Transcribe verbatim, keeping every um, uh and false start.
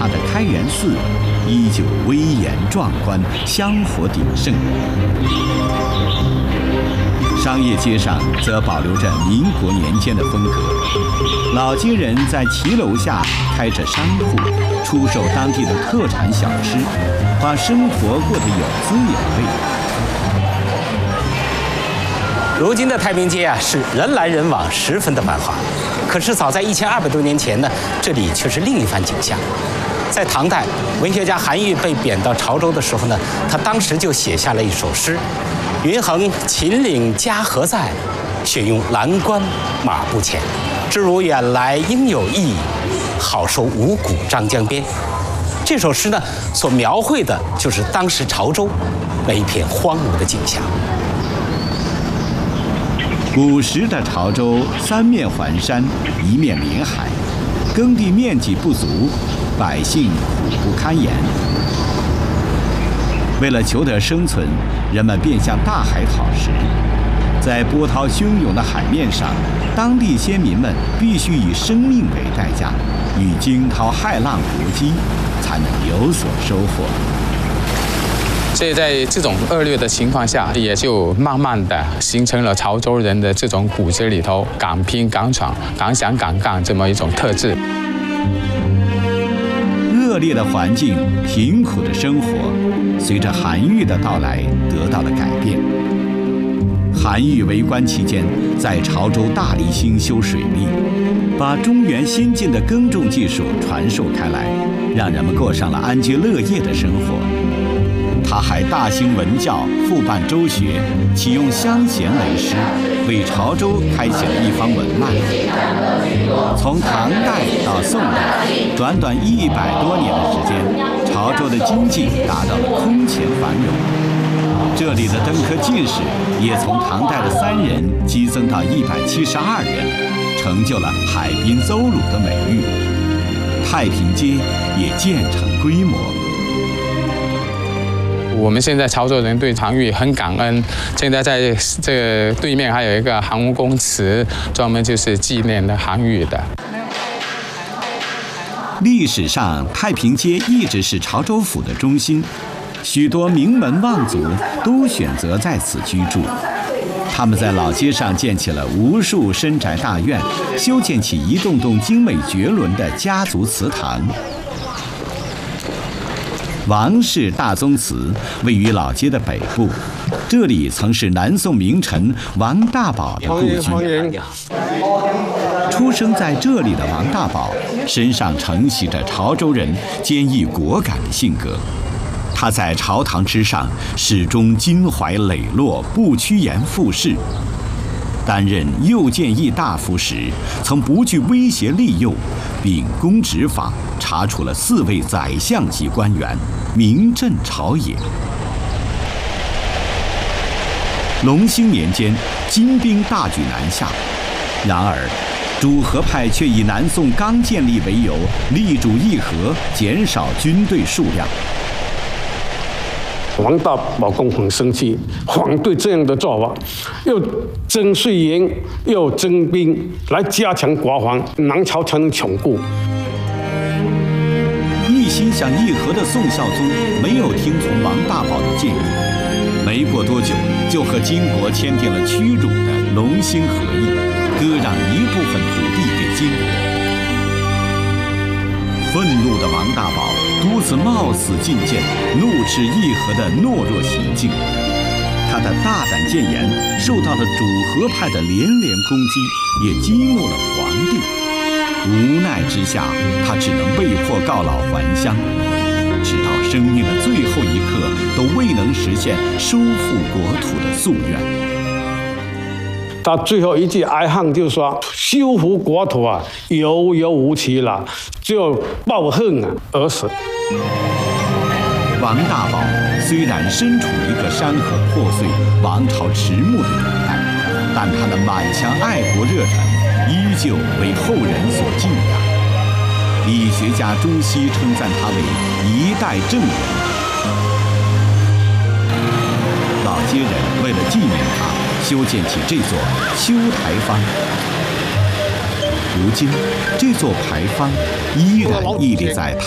塔的开元寺依旧威严壮观，香火鼎盛。商业街上则保留着民国年间的风格，老街人在骑楼下开着商铺，出售当地的特产小吃，把生活过得有滋有味。 如今的太平街啊，是人来人往，十分的繁华。可是早在一千二百多年前呢，这里却是另一番景象。在唐代，文学家韩愈被贬到潮州的时候呢，他当时就写下了一首诗：“云横秦岭家何在？雪拥蓝关马不前。知汝远来应有意，好收五谷张江边。”这首诗呢，所描绘的就是当时潮州那一片荒芜的景象。 古时的潮州三面环山，一面临海，耕地面积不足，百姓苦不堪言。为了求得生存，人们便向大海讨食。在波涛汹涌的海面上，当地先民们必须以生命为代价，与惊涛骇浪搏击，才能有所收获。 所以在这种恶劣的情况下，也就慢慢的形成了潮州人的这种骨子里头敢拼敢闯、敢想敢干这么一种特质。 恶劣的环境、贫苦的生活，随着韩愈的到来得到了改变。韩愈为官期间，在潮州大力兴修水利，把中原先进的耕种技术传授开来，让人们过上了安居乐业的生活。他还大兴文教，复办州学，启用乡贤为师，为潮州开启了一方文脉。从唐代到宋代，短短一百多年的时间，潮州的经济达到了空前繁荣。这里的登科进士也从唐代的三人激增到一百七十二人，成就了海滨邹鲁的美誉。太平街也渐成规模。 我们现在潮州人对韩愈很感恩，现在在这个对面还有一个韩武公祠，专门就是纪念的韩愈的。 历史上，太平街一直是潮州府的中心，许多名门望族都选择在此居住。他们在老街上建起了无数深宅大院，修建起一栋栋精美绝伦的家族祠堂。王氏大宗祠位于老街的北部，这里曾是南宋名臣王大宝的故居。出生在这里的王大宝，身上承袭着潮州人坚毅果敢的性格。他在朝堂之上始终襟怀磊落，不趋炎附势。担任右谏议大夫时，曾不惧威胁利诱，秉公执法，查处了四位宰相级官员，名震朝野。隆兴年间，金兵大举南下，然而主和派却以南宋刚建立为由，力主议和，减少军队数量。 王大宝公很生气，反对这样的做法，又征税银，又征兵，来加强国防，南朝才能巩固。 一心想议和的宋孝宗没有听从王大宝的建议，没过多久就和金国签订了屈辱的隆兴和议，割让一部分土地给金国。愤怒的王大宝多次冒死进谏，怒斥议和的懦弱行径。他的大胆谏言受到了主和派的连连攻击，也激怒了皇帝。无奈之下，他只能被迫告老还乡，直到生命的最后一刻，都未能实现收复国土的夙愿。 他最后一句哀叹就是说：“修复国土啊，遥遥无期了，就抱恨啊而死。” 王大宝虽然身处一个山河破碎、王朝迟暮的年代，但他的满腔爱国热忱依旧为后人所敬仰。理学家朱熹称赞他为一代正人。老街人为了纪念他，修建起这座修台坊。如今，这座牌坊依然屹立在